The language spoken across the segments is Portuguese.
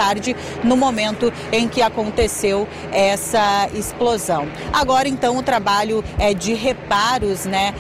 tarde, no momento em que aconteceu essa explosão. Agora, então, o trabalho de reparos, né?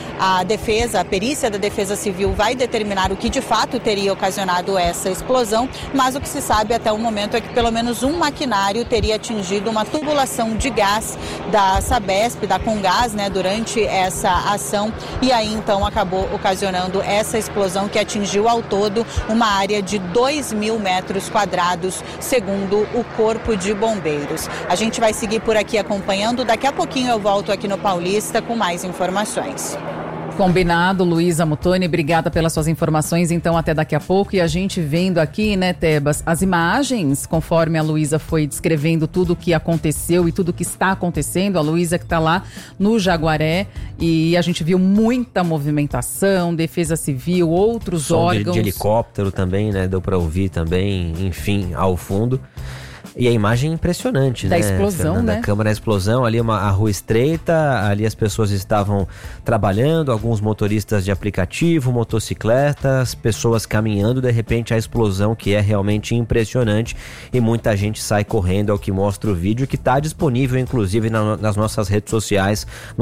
A perícia da Defesa Civil vai determinar o que de fato teria ocasionado essa explosão, mas o que se sabe até o momento é que pelo menos um maquinário teria atingido uma tubulação de gás da Sabesp, da Comgás, né, durante essa ação, e aí então acabou ocasionando essa explosão que atingiu ao todo uma área de 2.000 metros quadrados, segundo o Corpo de Bombeiros. A gente vai seguir por aqui acompanhando, daqui a pouquinho eu volto aqui no Paulista com mais informações. Combinado, Luísa Muttoni, obrigada pelas suas informações, então até daqui a pouco. E a gente vendo aqui, né, Tebas, as imagens, conforme a Luísa foi descrevendo tudo o que aconteceu e tudo o que está acontecendo, a Luísa que está lá no Jaguaré, e a gente viu muita movimentação, Defesa Civil, outros órgãos. De helicóptero também, né, deu para ouvir também, enfim, ao fundo. E a imagem impressionante, da né? Explosão, Fernanda? né? A câmera da explosão, ali a rua estreita, ali as pessoas estavam trabalhando, alguns motoristas de aplicativo, motocicletas, pessoas caminhando, de repente a explosão, que é realmente impressionante, e muita gente sai correndo, é o que mostra o vídeo, que está disponível inclusive nas nossas redes sociais, no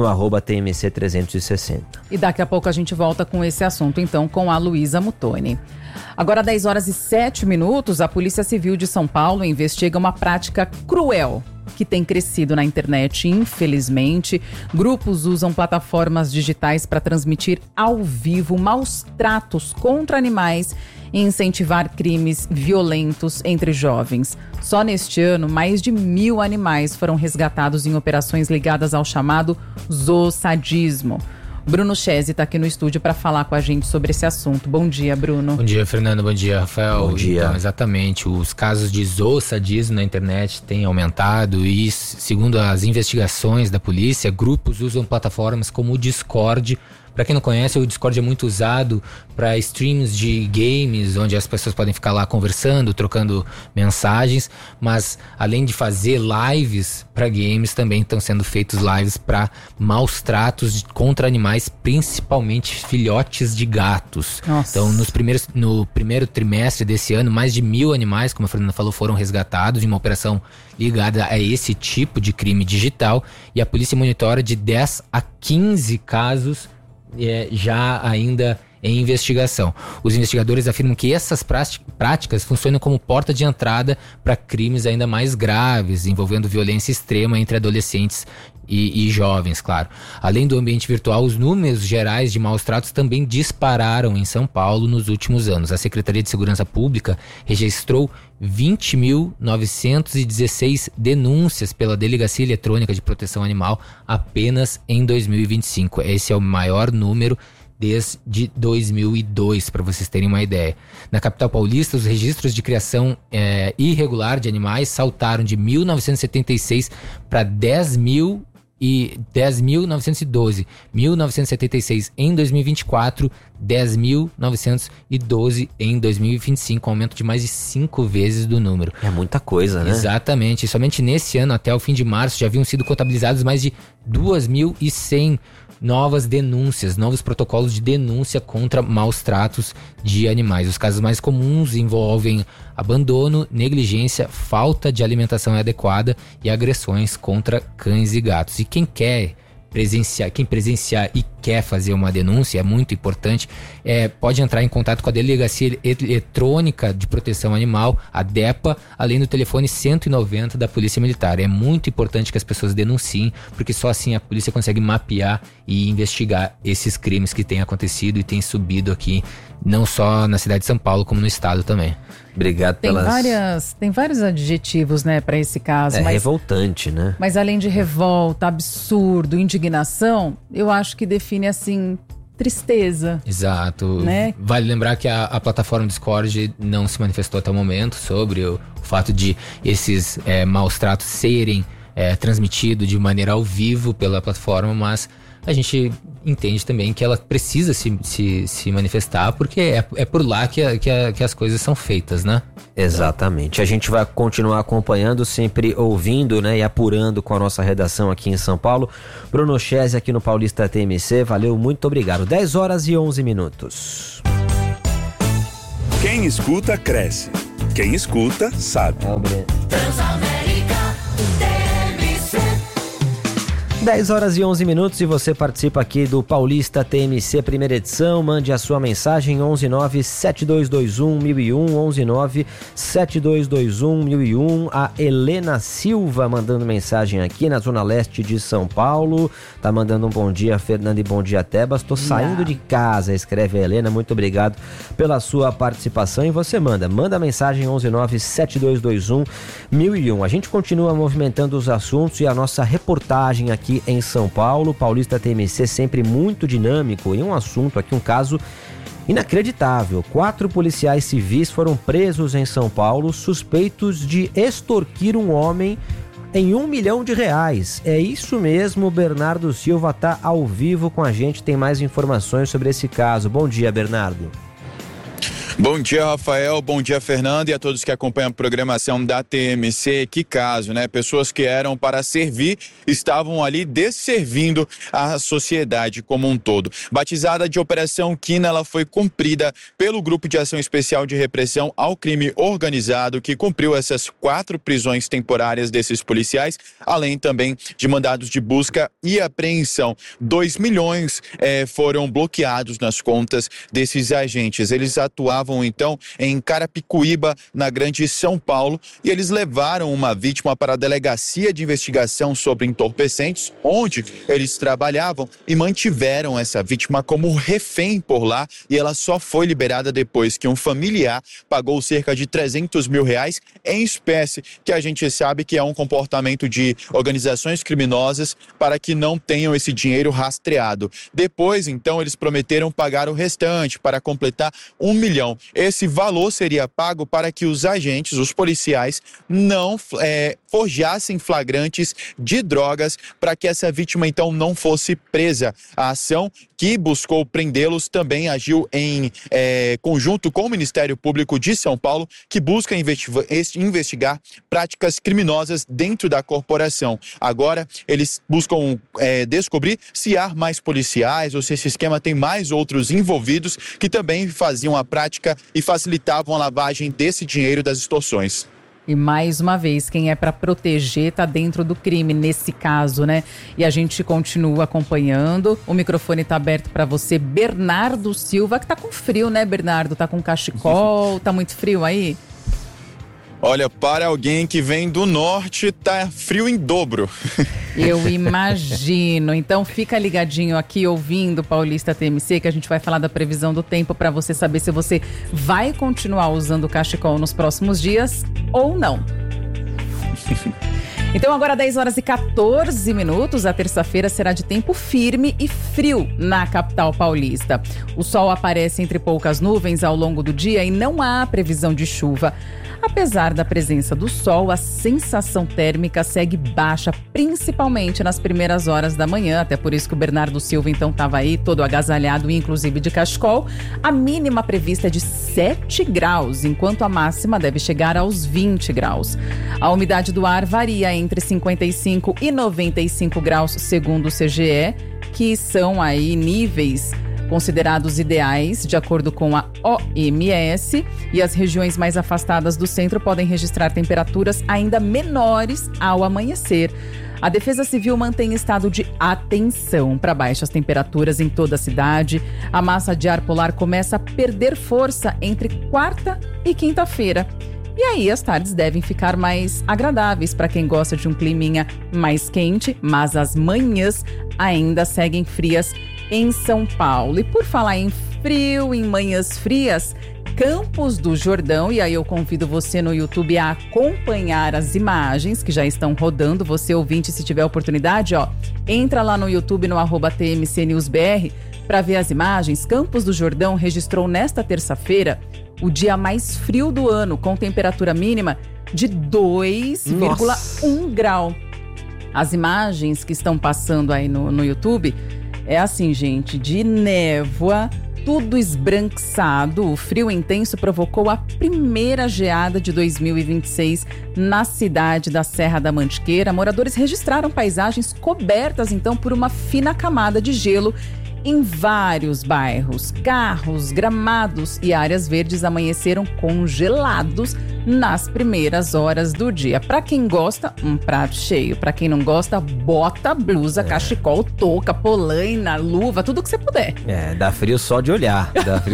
@TMC360. E daqui a pouco a gente volta com esse assunto, então, com a Luísa Muttoni. Agora, 10h07, a Polícia Civil de São Paulo investiga uma prática cruel que tem crescido na internet, infelizmente. Grupos usam plataformas digitais para transmitir ao vivo maus tratos contra animais e incentivar crimes violentos entre jovens. Só neste ano, mais de 1.000 animais foram resgatados em operações ligadas ao chamado zoosadismo. Bruno Chesi está aqui no estúdio para falar com a gente sobre esse assunto. Bom dia, Bruno. Bom dia, Fernando. Bom dia, Rafael. Bom dia. Então, exatamente. Os casos de zoosadismo na internet têm aumentado e, segundo as investigações da polícia, grupos usam plataformas como o Discord. Para quem não conhece, o Discord é muito usado para streams de games, onde as pessoas podem ficar lá conversando, trocando mensagens, mas além de fazer lives para games, também estão sendo feitos lives para maus tratos contra animais, principalmente filhotes de gatos. Nossa. Então, no primeiro trimestre desse ano, mais de 1.000 animais, como a Fernanda falou, foram resgatados em uma operação ligada a esse tipo de crime digital, e a polícia monitora de 10 a 15 casos já ainda em investigação. Os investigadores afirmam que essas práticas funcionam como porta de entrada para crimes ainda mais graves, envolvendo violência extrema entre adolescentes e jovens, claro. Além do ambiente virtual, os números gerais de maus tratos também dispararam em São Paulo nos últimos anos. A Secretaria de Segurança Pública registrou 20.916 denúncias pela Delegacia Eletrônica de Proteção Animal apenas em 2025. Esse é o maior número desde 2002, para vocês terem uma ideia. Na capital paulista, os registros de criação irregular de animais saltaram de 1.976 para 10.912, 1.976 em 2024, 10.912 em 2025, um aumento de mais de 5 vezes do número. É muita coisa, né? Exatamente, e somente nesse ano, até o fim de março, já haviam sido contabilizados mais de 2.100 novas denúncias, novos protocolos de denúncia contra maus tratos de animais. Os casos mais comuns envolvem abandono, negligência, falta de alimentação adequada e agressões contra cães e gatos. E quem presenciar e quer fazer uma denúncia, é muito importante, pode entrar em contato com a Delegacia Eletrônica de Proteção Animal, a DEPA, além do telefone 190 da Polícia Militar. É muito importante que as pessoas denunciem, porque só assim a polícia consegue mapear e investigar esses crimes que têm acontecido e têm subido aqui, não só na cidade de São Paulo, como no estado também. Obrigado Tem vários adjetivos, né, para esse caso. Mas revoltante, né? Mas além de revolta, absurdo, indignação, eu acho que define, assim, tristeza. Exato. Né? Vale lembrar que a plataforma Discord não se manifestou até o momento sobre o fato de esses maus tratos serem transmitidos de maneira ao vivo pela plataforma, mas a gente entende também que ela precisa se manifestar, porque é por lá que as coisas são feitas, né? Exatamente. A gente vai continuar acompanhando, sempre ouvindo, né, e apurando com a nossa redação aqui em São Paulo. Bruno Chesi aqui no Paulista TMC, valeu, muito obrigado. 10h11. Quem escuta, cresce. Quem escuta, sabe. Transamérica, TMC. 10 horas e 11 minutos e você participa aqui do Paulista TMC primeira edição. Mande a sua mensagem 119-7221-1001, 119-7221-1001. A Helena Silva mandando mensagem aqui na Zona Leste de São Paulo. Tá mandando um bom dia, Fernando, e bom dia, Tebas. Tô saindo de casa, escreve a Helena. Muito obrigado pela sua participação. E você manda a mensagem 119-7221-1001. A gente continua movimentando os assuntos e a nossa reportagem aqui em São Paulo. Paulista TMC sempre muito dinâmico e um assunto aqui, um caso inacreditável. 4 policiais civis foram presos em São Paulo suspeitos de extorquir um homem em R$1 milhão. É isso mesmo, Bernardo Silva está ao vivo com a gente, tem mais informações sobre esse caso. Bom dia, Bernardo. Bom dia, Rafael, bom dia, Fernando, e a todos que acompanham a programação da TMC. Que caso, né? Pessoas que eram para servir estavam ali desservindo a sociedade como um todo. Batizada de Operação Quina, ela foi cumprida pelo Grupo de Ação Especial de Repressão ao Crime Organizado, que cumpriu essas 4 prisões temporárias desses policiais, além também de mandados de busca e apreensão. 2 milhões foram bloqueados nas contas desses agentes. Eles atuavam então em Carapicuíba, na Grande São Paulo, e eles levaram uma vítima para a Delegacia de Investigação sobre Entorpecentes, onde eles trabalhavam, e mantiveram essa vítima como refém por lá, e ela só foi liberada depois que um familiar pagou cerca de R$300 mil em espécie, que a gente sabe que é um comportamento de organizações criminosas para que não tenham esse dinheiro rastreado. Depois, então, eles prometeram pagar o restante para completar R$1 milhão. Esse valor seria pago para que os agentes, os policiais, não forjassem flagrantes de drogas, para que essa vítima então não fosse presa. A ação que buscou prendê-los também agiu em conjunto com o Ministério Público de São Paulo, que busca investigar práticas criminosas dentro da corporação. Agora, eles buscam descobrir se há mais policiais ou se esse esquema tem mais outros envolvidos que também faziam a prática e facilitavam a lavagem desse dinheiro das extorsões. E mais uma vez, quem é para proteger tá dentro do crime nesse caso, né? E a gente continua acompanhando. O microfone tá aberto para você, Bernardo Silva, que tá com frio, né, Bernardo? Tá com cachecol, tá muito frio aí? Olha, para alguém que vem do norte, tá frio em dobro. Eu imagino. Então fica ligadinho aqui ouvindo Paulista TMC, que a gente vai falar da previsão do tempo para você saber se você vai continuar usando o cachecol nos próximos dias ou não. Então agora 10 horas e 14 minutos, a terça-feira será de tempo firme e frio na capital paulista. O sol aparece entre poucas nuvens ao longo do dia e não há previsão de chuva. Apesar da presença do sol, a sensação térmica segue baixa, principalmente nas primeiras horas da manhã. Até por isso que o Bernardo Silva então estava aí todo agasalhado, inclusive de cachecol. A mínima prevista é de 7 graus, enquanto a máxima deve chegar aos 20 graus. A umidade do ar varia entre 55 e 95 graus, segundo o CGE, que são aí níveis considerados ideais, de acordo com a OMS, e as regiões mais afastadas do centro podem registrar temperaturas ainda menores ao amanhecer. A Defesa Civil mantém estado de atenção para baixas temperaturas em toda a cidade. A massa de ar polar começa a perder força entre quarta e quinta-feira. E aí as tardes devem ficar mais agradáveis para quem gosta de um climinha mais quente, mas as manhãs ainda seguem frias em São Paulo. E por falar em frio, em manhãs frias, Campos do Jordão, e aí eu convido você no YouTube a acompanhar as imagens que já estão rodando. Você ouvinte, se tiver oportunidade, entra lá no YouTube no @TMCNewsBR para ver as imagens. Campos do Jordão registrou nesta terça-feira o dia mais frio do ano, com temperatura mínima de 2,1 grau. As imagens que estão passando aí no YouTube é assim, gente, de névoa, tudo esbranquiçado. O frio intenso provocou a primeira geada de 2026 na cidade da Serra da Mantiqueira. Moradores registraram paisagens cobertas, então, por uma fina camada de gelo em vários bairros. Carros, gramados e áreas verdes amanheceram congelados nas primeiras horas do dia. Para quem gosta, um prato cheio. Para quem não gosta, bota blusa, cachecol, touca, polaina, luva, tudo que você puder. Dá frio só de olhar.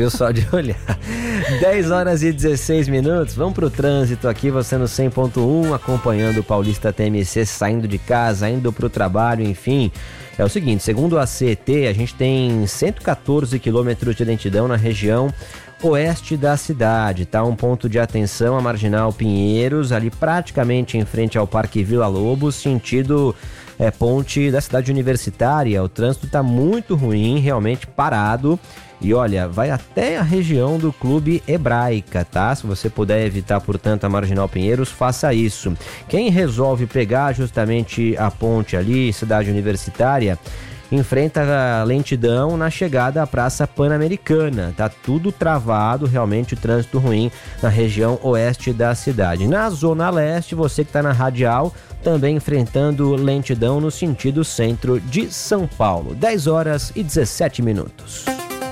10 horas e 16 minutos. Vamos pro trânsito aqui, você no 100.1, acompanhando o Paulista TMC, saindo de casa, indo pro trabalho, enfim. É o seguinte, segundo a CET, a gente tem 114 quilômetros de lentidão na região oeste da cidade, tá? Um ponto de atenção, a Marginal Pinheiros, ali praticamente em frente ao Parque Vila Lobos, sentido ponte da cidade universitária. O trânsito tá muito ruim, realmente parado. E olha, vai até a região do Clube Hebraica, tá? Se você puder evitar, portanto, a Marginal Pinheiros, faça isso. Quem resolve pegar justamente a ponte ali, cidade universitária, enfrenta a lentidão na chegada à Praça Pan-Americana. Tá tudo travado, realmente trânsito ruim na região oeste da cidade. Na Zona Leste, você que está na Radial, também enfrentando lentidão no sentido centro de São Paulo. 10 horas e 17 minutos.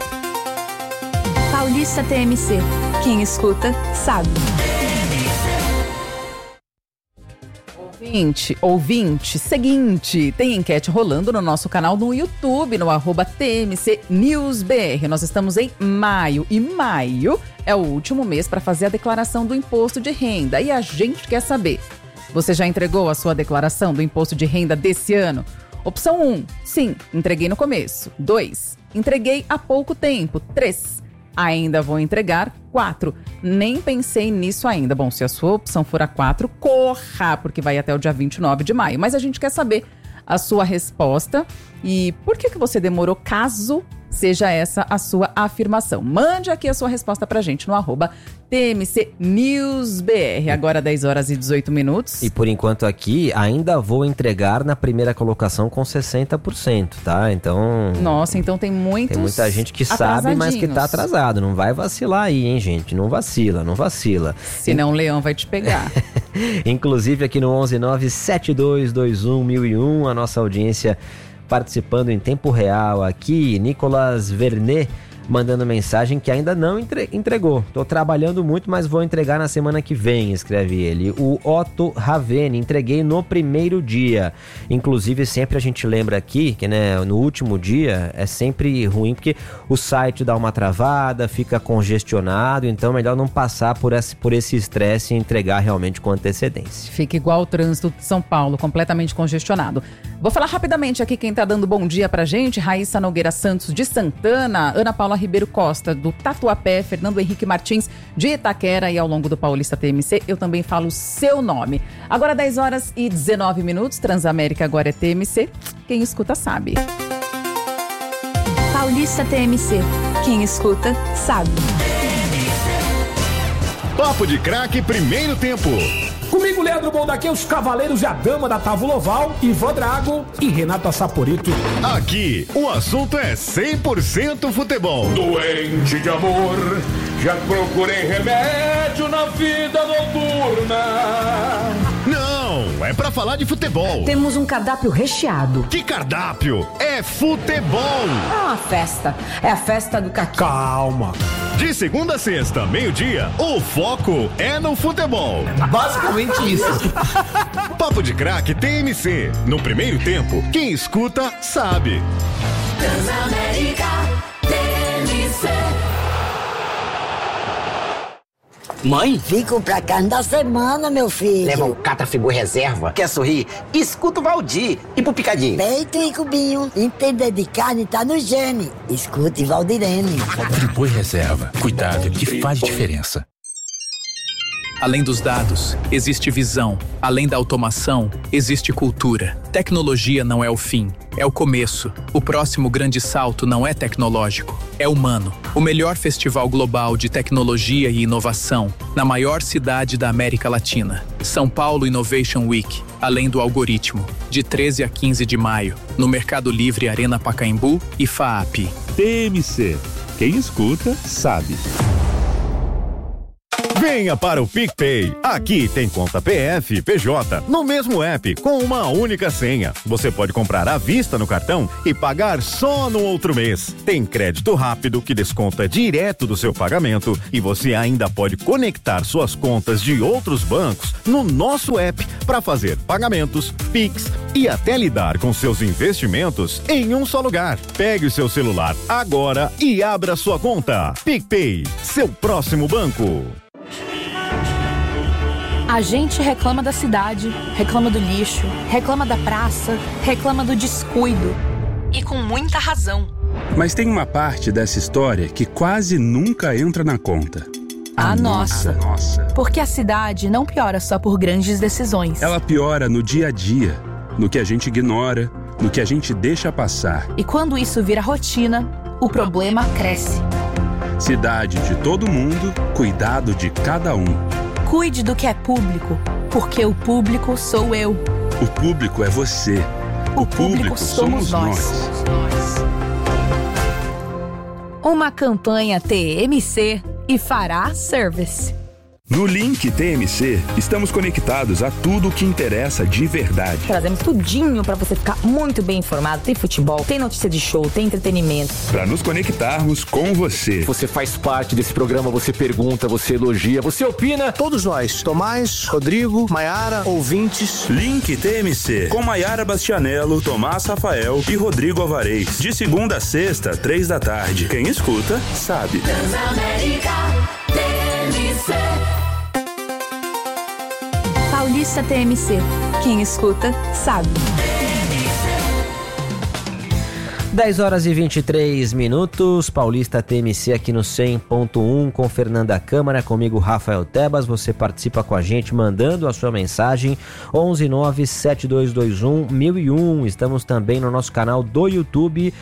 Paulista TMC. Quem escuta, sabe. Ouvinte, seguinte, tem enquete rolando no nosso canal no YouTube, no @TMCNewsBR. Nós estamos em maio e maio é o último mês para fazer a declaração do imposto de renda. E a gente quer saber, você já entregou a sua declaração do imposto de renda desse ano? Opção 1, sim, entreguei no começo. 2, entreguei há pouco tempo. 3, ainda vou entregar. 4, nem pensei nisso ainda. Bom, se a sua opção for a 4, corra, porque vai até o dia 29 de maio. Mas a gente quer saber a sua resposta e por que você demorou, caso seja essa a sua afirmação. Mande aqui a sua resposta pra gente no @TMCNewsBR. Agora 10 horas e 18 minutos. E por enquanto aqui, ainda vou entregar na primeira colocação com 60%, tá? Então... Nossa, então tem muita gente que sabe, mas que tá atrasado. Não vai vacilar aí, hein, gente? Não vacila. Senão o leão vai te pegar. Inclusive aqui no 11972211001, a nossa audiência participando em tempo real aqui, Nicolas Vernet mandando mensagem que ainda não entregou. Tô trabalhando muito, mas vou entregar na semana que vem, escreve ele. O Otto Ravene, entreguei no primeiro dia. Inclusive, sempre a gente lembra aqui que, né, no último dia é sempre ruim, porque o site dá uma travada, fica congestionado, então melhor não passar por esse estresse e entregar realmente com antecedência. Fica igual o trânsito de São Paulo, completamente congestionado. Vou falar rapidamente aqui quem tá dando bom dia pra gente: Raíssa Nogueira Santos de Santana, Ana Paula Ribeiro Costa do Tatuapé, Fernando Henrique Martins de Itaquera, e ao longo do Paulista TMC eu também falo o seu nome. Agora 10 horas e 19 minutos, Transamérica agora é TMC, quem escuta sabe. Paulista TMC, quem escuta sabe. Papo de Craque, primeiro tempo. Comigo, Leandro Bondaque, os cavaleiros e a dama da Távola Oval, Ivan Drago e Renato Assaporito. Aqui, o assunto é 100% futebol. Doente de amor, já procurei remédio na vida noturna. Não, é pra falar de futebol. Temos um cardápio recheado. Que cardápio? É futebol. É uma festa. É a festa do Caqui. Calma. De segunda a sexta, meio-dia, o foco é no futebol. Basicamente isso. Papo de Craque TMC. No primeiro tempo, quem escuta sabe. Transamérica TMC. Mãe? Fico pra carne da semana, meu filho. Leva um Catafigu reserva. Quer sorrir? Escuta o Valdir. E pro Picadinho? Peito e cubinho. Entender de carne tá no gene. Escute Valdirene. Friboi reserva. Cuidado que faz diferença. Além dos dados, existe visão. Além da automação, existe cultura. Tecnologia não é o fim, é o começo. O próximo grande salto não é tecnológico, é humano. O melhor festival global de tecnologia e inovação, na maior cidade da América Latina. São Paulo Innovation Week, além do algoritmo, de 13 a 15 de maio, no Mercado Livre Arena Pacaembu e FAAP. TMC. Quem escuta, sabe. Venha para o PicPay. Aqui tem conta PF e PJ no mesmo app com uma única senha. Você pode comprar à vista no cartão e pagar só no outro mês. Tem crédito rápido que desconta direto do seu pagamento e você ainda pode conectar suas contas de outros bancos no nosso app para fazer pagamentos, Pix e até lidar com seus investimentos em um só lugar. Pegue o seu celular agora e abra sua conta. PicPay, seu próximo banco. A gente reclama da cidade, reclama do lixo, reclama da praça, reclama do descuido. E com muita razão. Mas tem uma parte dessa história que quase nunca entra na conta. A nossa. Porque a cidade não piora só por grandes decisões. Ela piora no dia a dia, no que a gente ignora, no que a gente deixa passar. E quando isso vira rotina, o problema cresce. Cidade de todo mundo, cuidado de cada um. Cuide do que é público, porque o público sou eu. O público é você. O público somos nós. Uma campanha TMC e Fará Service. No Link TMC, estamos conectados a tudo o que interessa de verdade. Trazemos tudinho pra você ficar muito bem informado. Tem futebol, tem notícia de show, tem entretenimento. Pra nos conectarmos com você. Você faz parte desse programa, você pergunta, você elogia, você opina. Todos nós, Tomás, Rodrigo, Maiara, ouvintes. Link TMC, com Maiara Bastianello, Tomás Rafael e Rodrigo Alvarez. De segunda a sexta, 3 da tarde. Quem escuta, sabe. Transamérica TMC. Paulista TMC. Quem escuta, sabe. 10 horas e 23 minutos, Paulista TMC aqui no 100.1 com Fernanda Câmara, comigo Rafael Tebas. Você participa com a gente mandando a sua mensagem 11972211001. Estamos também no nosso canal do YouTube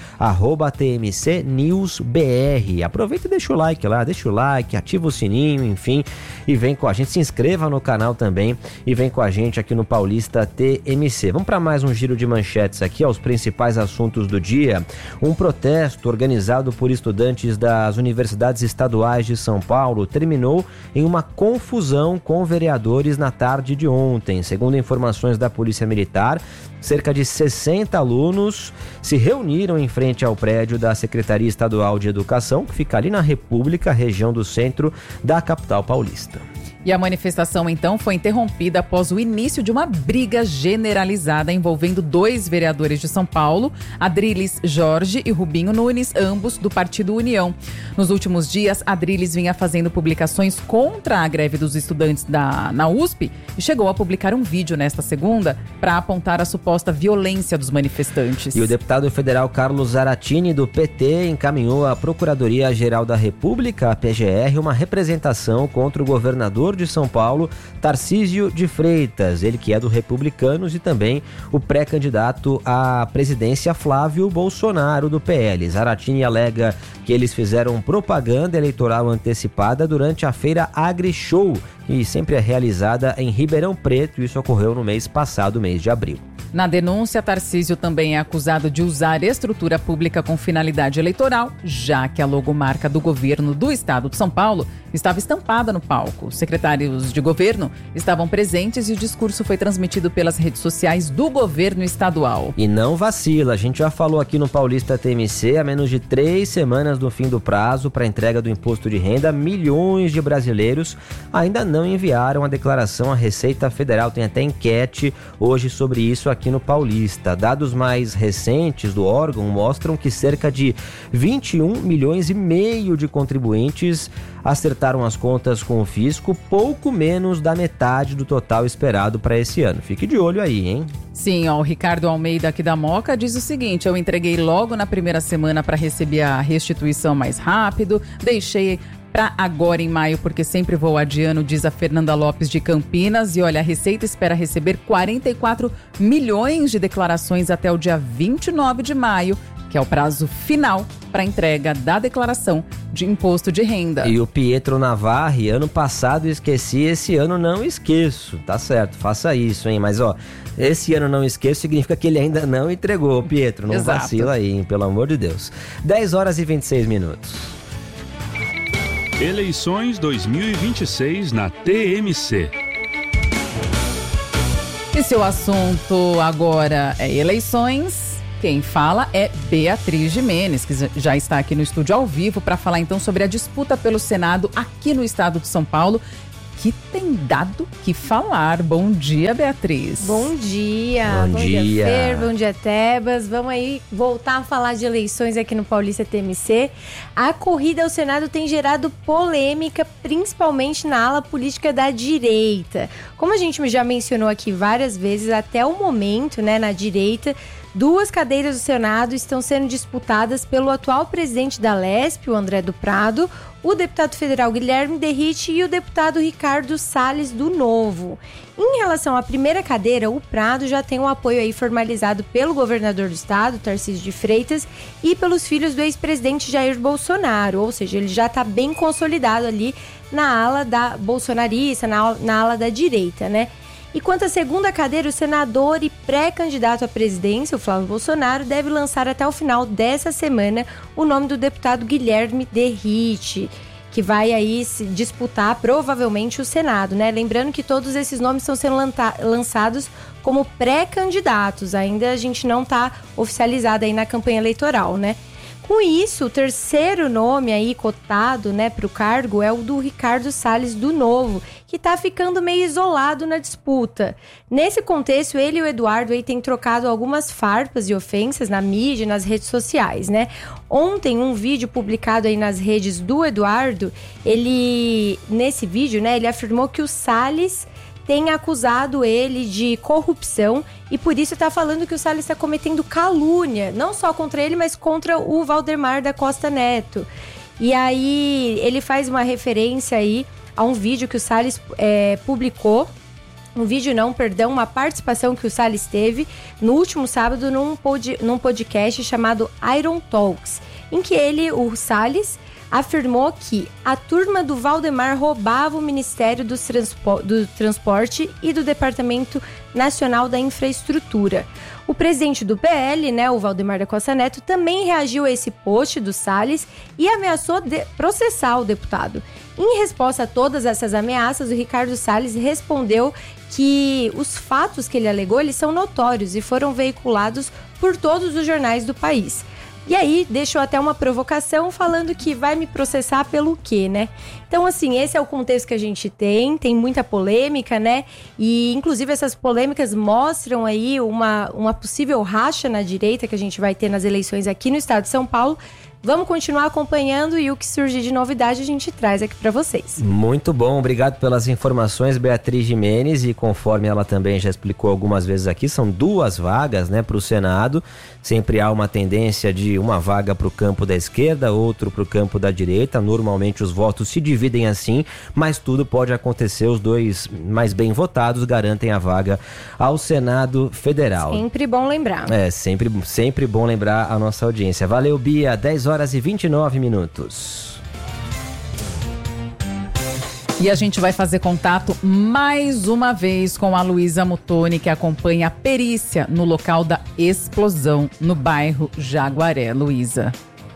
@TMC News BR. Aproveita e deixa o like lá, ativa o sininho, enfim, e vem com a gente. Se inscreva no canal também e vem com a gente aqui no Paulista TMC. Vamos para mais um giro de manchetes aqui, os principais assuntos do dia. Um protesto organizado por estudantes das universidades estaduais de São Paulo terminou em uma confusão com vereadores na tarde de ontem. Segundo informações da Polícia Militar, cerca de 60 alunos se reuniram em frente ao prédio da Secretaria Estadual de Educação, que fica ali na República, região do centro da capital paulista. E a manifestação, então, foi interrompida após o início de uma briga generalizada envolvendo 2 vereadores de São Paulo, Adriles Jorge e Rubinho Nunes, ambos do Partido União. Nos últimos dias, Adriles vinha fazendo publicações contra a greve dos estudantes na USP e chegou a publicar um vídeo nesta segunda para apontar a suposta violência dos manifestantes. E o deputado federal Carlos Zaratini, do PT, encaminhou à Procuradoria-Geral da República, a PGR, uma representação contra o governador de São Paulo, Tarcísio de Freitas, ele que é do Republicanos, e também o pré-candidato à presidência Flávio Bolsonaro, do PL. Zaratini alega que eles fizeram propaganda eleitoral antecipada durante a feira AgriShow, que sempre é realizada em Ribeirão Preto, e isso ocorreu no mês passado, mês de abril. Na denúncia, Tarcísio também é acusado de usar estrutura pública com finalidade eleitoral, já que a logomarca do governo do estado de São Paulo estava estampada no palco. Os secretários de governo estavam presentes e o discurso foi transmitido pelas redes sociais do governo estadual. E não vacila, a gente já falou aqui no Paulista TMC, há menos de 3 semanas do fim do prazo para a entrega do imposto de renda, milhões de brasileiros ainda não enviaram a declaração à Receita Federal. Tem até enquete hoje sobre isso aqui no Paulista. Dados mais recentes do órgão mostram que cerca de 21 milhões e meio de contribuintes acertaram as contas com o fisco, pouco menos da metade do total esperado para esse ano. Fique de olho aí, hein? Sim, o Ricardo Almeida aqui da Moca diz o seguinte: eu entreguei logo na primeira semana para receber a restituição mais rápido, deixei para agora em maio, porque sempre vou adiando, diz a Fernanda Lopes de Campinas. E olha, a Receita espera receber 44 milhões de declarações até o dia 29 de maio, que é o prazo final para entrega da declaração de imposto de renda. E o Pietro Navarre, ano passado esqueci, esse ano não esqueço. Tá certo, faça isso, hein? Mas ó, esse ano não esqueço significa que ele ainda não entregou, Pietro. Não vacila aí, hein? Pelo amor de Deus. 10 horas e 26 minutos. Eleições 2026 na TMC. E seu assunto agora é eleições. Quem fala é Beatriz Gimenez, que já está aqui no estúdio ao vivo para falar então sobre a disputa pelo Senado aqui no estado de São Paulo, que tem dado que falar. Bom dia, Beatriz. Bom dia. Bom dia, Fer. Bom dia, Tebas. Vamos aí voltar a falar de eleições aqui no Paulista TMC. A corrida ao Senado tem gerado polêmica, principalmente na ala política da direita. Como a gente já mencionou aqui várias vezes, até o momento, né, na direita, 2 cadeiras do Senado estão sendo disputadas pelo atual presidente da Lesp, o André do Prado, o deputado federal Guilherme Derrite e o deputado Ricardo Salles do Novo. Em relação à primeira cadeira, o Prado já tem um apoio aí formalizado pelo governador do estado, Tarcísio de Freitas, e pelos filhos do ex-presidente Jair Bolsonaro, ou seja, ele já está bem consolidado ali na ala da bolsonarista, na ala da direita, né? E quanto à segunda cadeira, o senador e pré-candidato à presidência, o Flávio Bolsonaro, deve lançar até o final dessa semana o nome do deputado Guilherme Derrite, que vai aí se disputar provavelmente o Senado, né? Lembrando que todos esses nomes estão sendo lançados como pré-candidatos, ainda a gente não está oficializado aí na campanha eleitoral, né? Com isso, o terceiro nome aí cotado, né, para o cargo é o do Ricardo Salles do Novo, que está ficando meio isolado na disputa. Nesse contexto, ele e o Eduardo aí têm trocado algumas farpas e ofensas na mídia e nas redes sociais, né? Ontem, um vídeo publicado aí nas redes do Eduardo, nesse vídeo, né, ele afirmou que o Salles tem acusado ele de corrupção e por isso está falando que o Salles está cometendo calúnia, não só contra ele, mas contra o Valdemar da Costa Neto. E aí ele faz uma referência aí a um vídeo que o Salles publicou, uma participação que o Salles teve no último sábado num podcast chamado Iron Talks, em que o Salles afirmou que a turma do Valdemar roubava o Ministério do Transporte e do Departamento Nacional da Infraestrutura. O presidente do PL, né, o Valdemar da Costa Neto, também reagiu a esse post do Salles e ameaçou processar o deputado. Em resposta a todas essas ameaças, o Ricardo Salles respondeu que os fatos que ele alegou, eles são notórios e foram veiculados por todos os jornais do país. E aí, deixou até uma provocação falando que vai me processar pelo quê, né? Então, assim, esse é o contexto que a gente tem muita polêmica, né? E, inclusive, essas polêmicas mostram aí uma possível racha na direita que a gente vai ter nas eleições aqui no estado de São Paulo. Vamos continuar acompanhando e o que surgir de novidade a gente traz aqui para vocês. Muito bom, obrigado pelas informações, Beatriz Gimenez, e conforme ela também já explicou algumas vezes aqui, são 2 vagas, né, para o Senado. Sempre há uma tendência de uma vaga para o campo da esquerda, outro para o campo da direita. Normalmente os votos se dividem assim, mas tudo pode acontecer. Os 2 mais bem votados garantem a vaga ao Senado Federal. Sempre bom lembrar. Sempre bom lembrar a nossa audiência. Valeu, Bia. 10h29. E a gente vai fazer contato mais uma vez com a Luísa Muttoni, que acompanha a perícia no local da explosão no bairro Jaguaré. Luísa.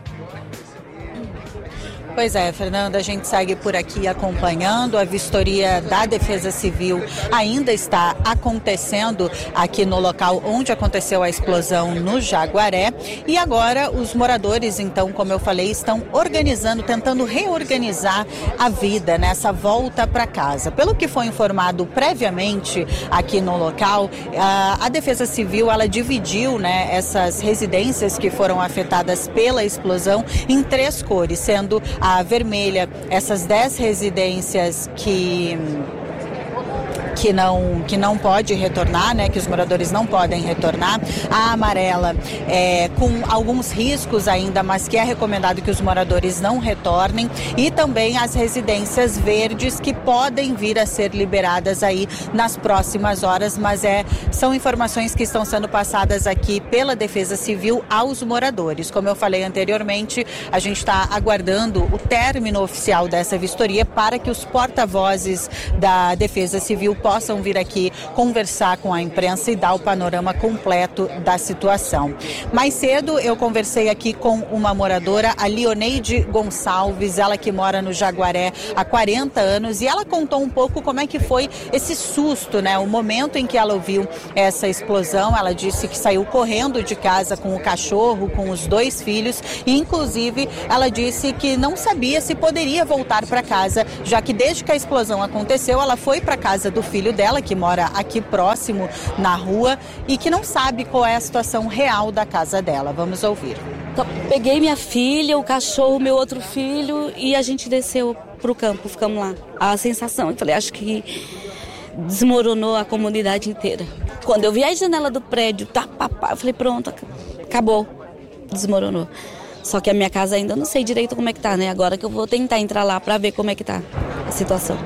Pois é, Fernanda, a gente segue por aqui acompanhando. A vistoria da Defesa Civil ainda está acontecendo aqui no local onde aconteceu a explosão no Jaguaré. E agora os moradores, então, como eu falei, estão tentando reorganizar a vida nessa volta para casa. Pelo que foi informado previamente aqui no local, a Defesa Civil, ela dividiu, né, essas residências que foram afetadas pela explosão em 3 cores, sendo a vermelha, essas 10 residências que não pode retornar, né, que os moradores não podem retornar. A amarela com alguns riscos ainda, mas que é recomendado que os moradores não retornem, e também as residências verdes que podem vir a ser liberadas aí nas próximas horas, mas são informações que estão sendo passadas aqui pela Defesa Civil aos moradores. Como eu falei anteriormente, a gente está aguardando o término oficial dessa vistoria para que os porta-vozes da Defesa Civil possam possam vir aqui conversar com a imprensa e dar o panorama completo da situação. Mais cedo eu conversei aqui com uma moradora, a Leoneide Gonçalves, ela que mora no Jaguaré há 40 anos, e ela contou um pouco como é que foi esse susto, né? O momento em que ela ouviu essa explosão. Ela disse que saiu correndo de casa com o cachorro, com os 2 filhos, e inclusive ela disse que não sabia se poderia voltar para casa, já que desde que a explosão aconteceu, ela foi para casa do filho dela, que mora aqui próximo na rua, e que não sabe qual é a situação real da casa dela. Vamos ouvir. Peguei minha filha, o cachorro, meu outro filho, e a gente desceu pro campo, ficamos lá. A sensação, eu falei, acho que desmoronou a comunidade inteira. Quando eu vi a janela do prédio, eu falei, pronto, acabou, desmoronou. Só que a minha casa ainda não sei direito como é que tá, né? Agora que eu vou tentar entrar lá para ver como é que tá a situação.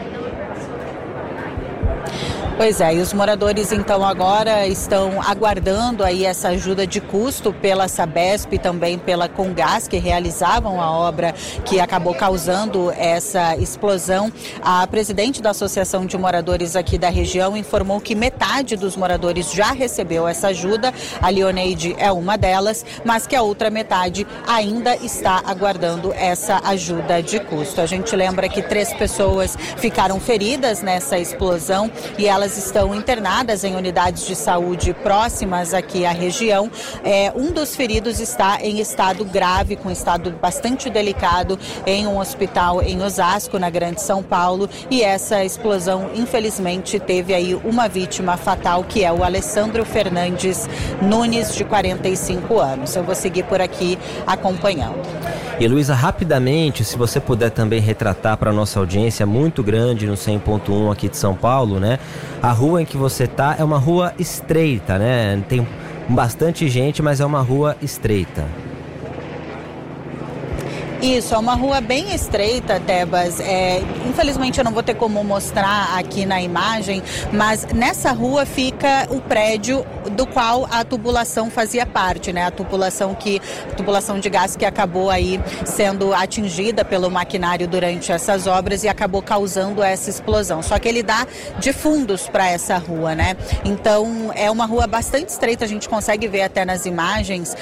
Pois é, e os moradores então agora estão aguardando aí essa ajuda de custo pela Sabesp e também pela Comgás, que realizavam a obra que acabou causando essa explosão. A presidente da Associação de Moradores aqui da região informou que metade dos moradores já recebeu essa ajuda, a Leoneide é uma delas, mas que a outra metade ainda está aguardando essa ajuda de custo. A gente lembra que 3 pessoas ficaram feridas nessa explosão e elas estão internadas em unidades de saúde próximas aqui à região. Um dos feridos está em estado grave, com estado bastante delicado, em um hospital em Osasco, na Grande São Paulo, e essa explosão, infelizmente, teve aí uma vítima fatal, que é o Alessandro Fernandes Nunes, de 45 anos. Eu vou seguir por aqui acompanhando. E Luísa, rapidamente, se você puder também retratar para a nossa audiência muito grande no 100.1 aqui de São Paulo, né? A rua em que você tá é uma rua estreita, né? Tem bastante gente, mas é uma rua estreita. Isso, é uma rua bem estreita, Tebas. Infelizmente eu não vou ter como mostrar aqui na imagem, mas nessa rua fica o prédio do qual a tubulação fazia parte, né? A tubulação de gás que acabou aí sendo atingida pelo maquinário durante essas obras e acabou causando essa explosão. Só que ele dá de fundos para essa rua, né? Então é uma rua bastante estreita, a gente consegue ver até nas imagens,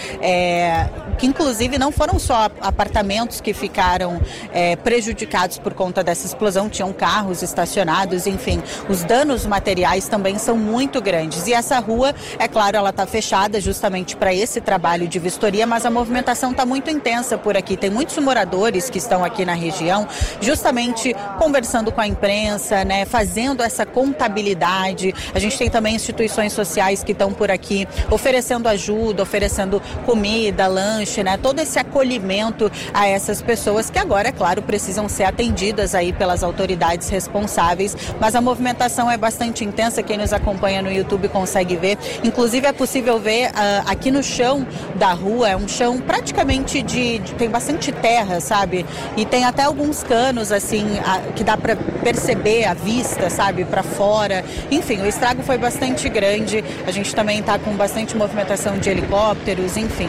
que inclusive não foram só apartamentos que ficaram prejudicados por conta dessa explosão, tinham carros estacionados, enfim, os danos materiais também são muito grandes. E essa rua, é claro, ela está fechada justamente para esse trabalho de vistoria, mas a movimentação está muito intensa por aqui. Tem muitos moradores que estão aqui na região, justamente conversando com a imprensa, né, fazendo essa contabilidade. A gente tem também instituições sociais que estão por aqui oferecendo ajuda, oferecendo comida, lanche, né, todo esse acolhimento a essas pessoas que agora, é claro, precisam ser atendidas aí pelas autoridades responsáveis, mas a movimentação é bastante intensa. Quem nos acompanha no YouTube consegue ver, inclusive é possível ver aqui no chão da rua, é um chão praticamente tem bastante terra, sabe, e tem até alguns canos assim, que dá para perceber a vista, sabe, para fora. Enfim, o estrago foi bastante grande, a gente também está com bastante movimentação de helicópteros, enfim,